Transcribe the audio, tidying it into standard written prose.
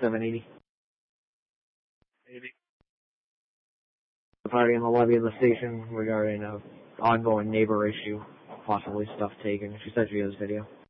780. The party in the lobby of the station regarding an ongoing neighbor issue, possibly stuff taken. She said she has video.